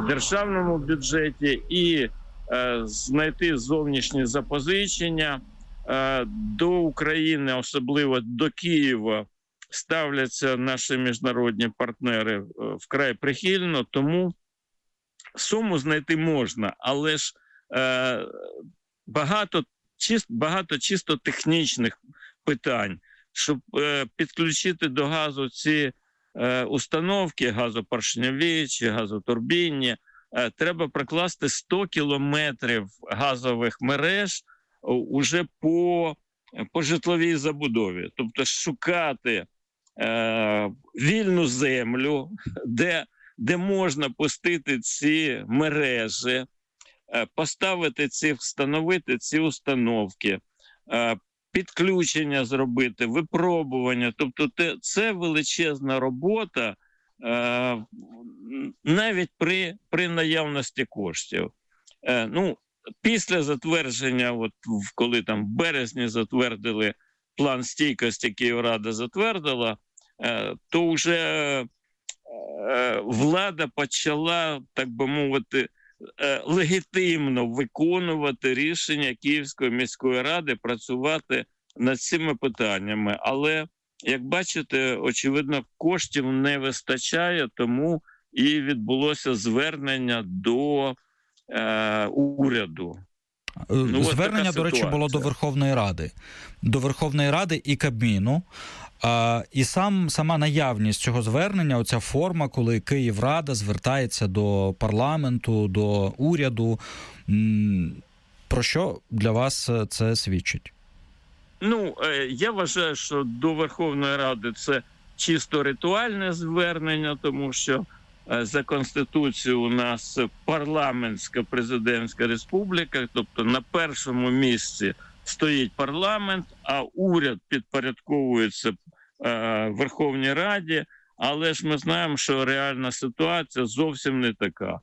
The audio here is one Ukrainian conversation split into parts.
державному бюджеті і знайти зовнішні запозичення. До України, особливо до Києва, ставляться наші міжнародні партнери вкрай прихильно, тому суму знайти можна, але ж багато чисто технічних питань, щоб підключити до газу ці установки газопоршневі чи газотурбінні, треба прокласти 100 кілометрів газових мереж уже по житловій забудові. Тобто шукати вільну землю, де можна пустити ці мережі, встановити ці установки, підключення зробити, випробування. Тобто це величезна робота навіть при наявності коштів. Після затвердження, коли там в березні затвердили план стійкості, Київрада затвердила, то вже влада почала, так би мовити, легітимно виконувати рішення Київської міської ради працювати над цими питаннями. Але, як бачите, очевидно, коштів не вистачає, тому і відбулося звернення до уряду. Звернення, до речі, було до Верховної Ради. До Верховної Ради і Кабміну. І сама наявність цього звернення, оця форма, коли Київрада звертається до парламенту, до уряду, про що для вас це свідчить? Я вважаю, що до Верховної Ради це чисто ритуальне звернення, тому що за Конституцією у нас парламентська президентська республіка, тобто на першому місці стоїть парламент, а уряд підпорядковується Верховній Раді, але ж ми знаємо, що реальна ситуація зовсім не така.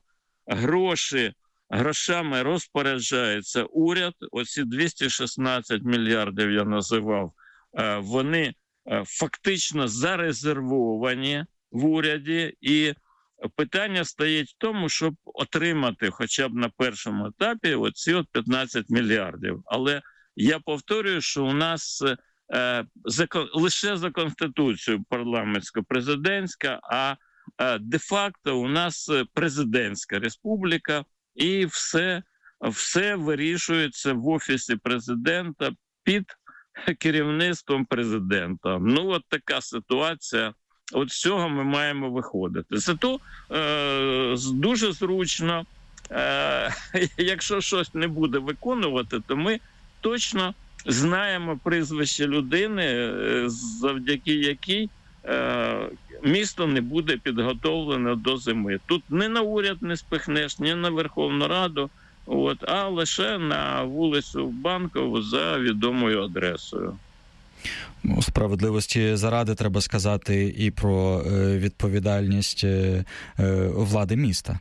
Грошами розпоряджається уряд, оці 216 мільярдів я називав, вони фактично зарезервовані в уряді, і питання стоїть в тому, щоб отримати хоча б на першому етапі оці 15 мільярдів. Але я повторюю, що у нас лише за Конституцією парламентсько-президентська, а де-факто у нас президентська республіка, і все вирішується в Офісі президента під керівництвом президента. От така ситуація. От з цього ми маємо виходити. Зато дуже зручно, якщо щось не буде виконувати, то ми точно знаємо прізвище людини, завдяки якій місто не буде підготовлено до зими. Тут ні на уряд не спихнеш, ні на Верховну Раду, а лише на вулицю Банкову за відомою адресою. Справедливості заради треба сказати і про відповідальність влади міста.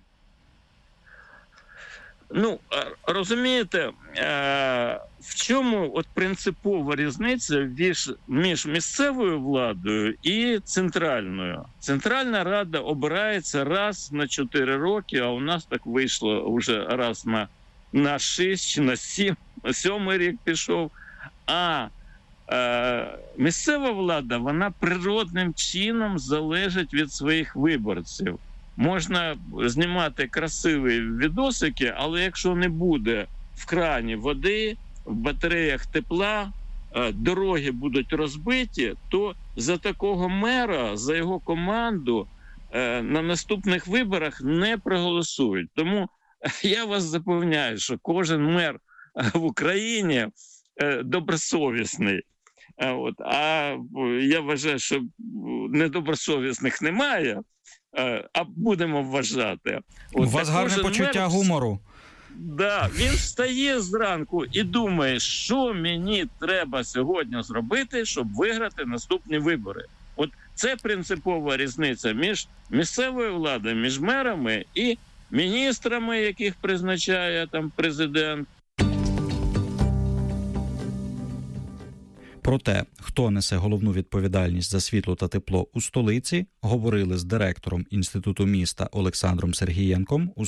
Розумієте, в чому принципова різниця між місцевою владою і центральною? Центральна рада обирається раз на 4 роки, а у нас так вийшло вже раз на 6 чи на 7, 7-й рік пішов. А місцева влада, вона природним чином залежить від своїх виборців. Можна знімати красиві відосики, але якщо не буде в крані води, в батареях тепла, дороги будуть розбиті, то за такого мера, за його команду на наступних виборах не проголосують. Тому я вас запевняю, що кожен мер в Україні добросовісний. А я вважаю, що недобросовісних немає, а будемо вважати. У вас гарне почуття гумору. Да, він встає зранку і думає, що мені треба сьогодні зробити, щоб виграти наступні вибори. Це принципова різниця між місцевою владою, між мерами і міністрами, яких призначає президент. Про те, хто несе головну відповідальність за світло та тепло у столиці, говорили з директором Інституту міста Олександром Сергієнком у